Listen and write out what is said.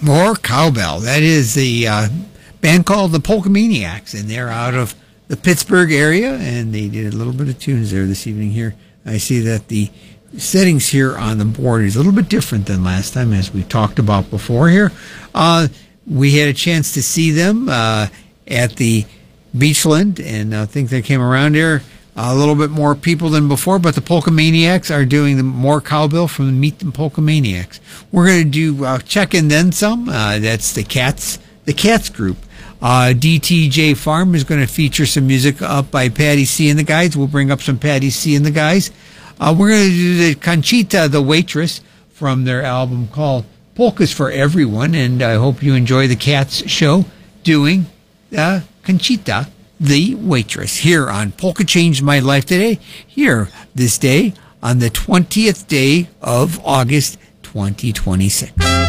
More Cowbell. That is the band called the Polka Maniacs, and they're out of the Pittsburgh area, and they did a little bit of tunes there this evening here. I see that the settings here on the board is a little bit different than last time, as we talked about before here. We had a chance to see them at the Beachland, and I think they came around there a little bit more people than before, but the Polka Maniacs are doing the More Cowbell from the Meet the Polka Maniacs. We're going to do Check and Then Some. That's the Cats group. DTJ Farm is going to feature some music up by Patty C and the guys. We'll bring up some Patty C and the guys. We're going to do the Conchita the Waitress from their album called Polkas for Everyone, and I hope you enjoy the Cats show doing Conchita the Waitress here on Polka Changed My Life Today, here this day on the 20th day of August 2026.